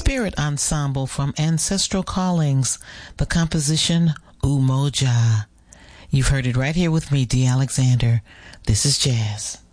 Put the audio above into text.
Spirit Ensemble from Ancestral Callings, the composition Umoja. You've heard it right here with me, Dee Alexander. This is jazz.